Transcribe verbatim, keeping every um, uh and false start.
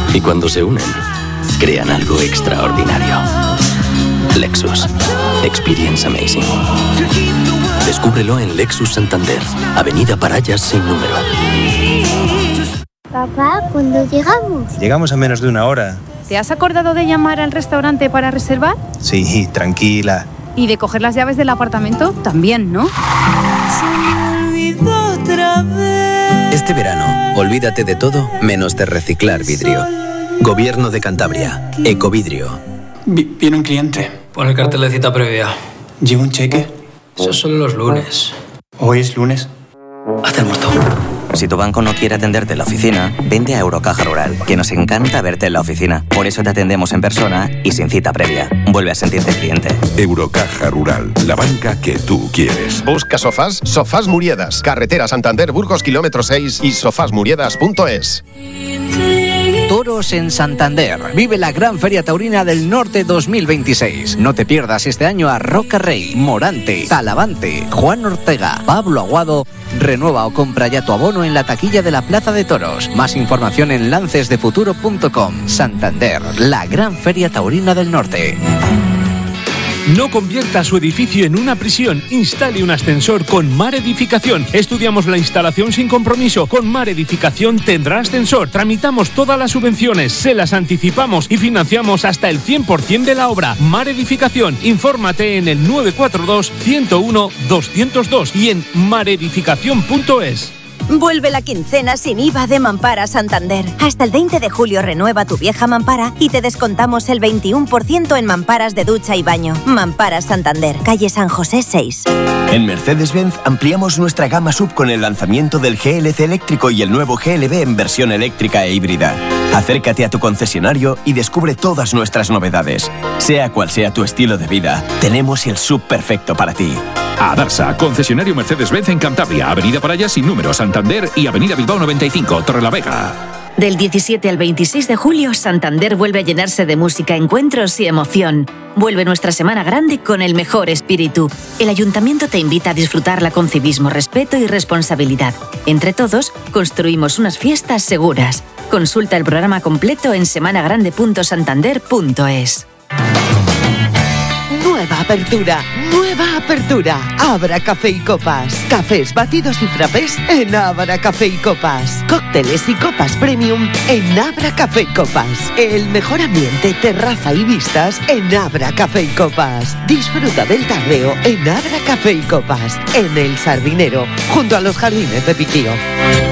Y cuando se unen, crean algo extraordinario. Lexus. Experience amazing. Descúbrelo en Lexus Santander, Avenida Parayas sin número. Papá, ¿cuándo llegamos? Llegamos a menos de una hora. ¿Te has acordado de llamar al restaurante para reservar? Sí, tranquila. ¿Y de coger las llaves del apartamento? También, ¿no? Este verano, olvídate de todo menos de reciclar vidrio. Gobierno de Cantabria. Ecovidrio. Vi- viene un cliente. Pon el cartel de cita previa. ¿Lleva un cheque? Esos son los lunes. Hoy es lunes. Haz el muerto. Si tu banco no quiere atenderte en la oficina, vente a Eurocaja Rural, que nos encanta verte en la oficina. Por eso te atendemos en persona y sin cita previa. Vuelve a sentirte cliente. Eurocaja Rural, la banca que tú quieres. Busca sofás, Sofás Muriedas, carretera Santander, Burgos, kilómetro seis y sofás muriedas punto es. Toros en Santander. Vive la Gran Feria Taurina del Norte dos mil veintiséis. No te pierdas este año a Roca Rey, Morante, Talavante, Juan Ortega, Pablo Aguado. Renueva o compra ya tu abono en la taquilla de la Plaza de Toros. Más información en lances de futuro punto com. Santander, la Gran Feria Taurina del Norte. No convierta su edificio en una prisión. Instale un ascensor con Mar Edificación. Estudiamos la instalación sin compromiso. Con Mar Edificación tendrá ascensor. Tramitamos todas las subvenciones, se las anticipamos y financiamos hasta el cien por ciento de la obra. Mar Edificación. Infórmate en el nueve cuatro dos, ciento uno, doscientos dos y en mar edificación punto es. Vuelve la quincena sin I V A de Mampara Santander. Hasta el veinte de julio renueva tu vieja mampara y te descontamos el veintiuno por ciento en mamparas de ducha y baño. Mampara Santander, calle San José seis. En Mercedes-Benz ampliamos nuestra gama sub con el lanzamiento del G L C eléctrico y el nuevo G L B en versión eléctrica e híbrida. Acércate a tu concesionario y descubre todas nuestras novedades. Sea cual sea tu estilo de vida, tenemos el sub perfecto para ti. Adarsa, concesionario Mercedes-Benz en Cantabria, Avenida Parayas sin número, Santander y Avenida Bilbao noventa y cinco, Torrelavega. Del diecisiete al veintiséis de julio, Santander vuelve a llenarse de música, encuentros y emoción. Vuelve nuestra semana grande con el mejor espíritu. El Ayuntamiento te invita a disfrutarla con civismo, respeto y responsabilidad. Entre todos, construimos unas fiestas seguras. Consulta el programa completo en semanagrande punto santander punto es. Nueva apertura, nueva apertura. Abra Café y Copas. Cafés, batidos y frappés en Abra Café y Copas. Cócteles y copas premium en Abra Café y Copas. El mejor ambiente, terraza y vistas en Abra Café y Copas. Disfruta del tardeo en Abra Café y Copas, en El Sardinero, junto a los jardines de Piquío.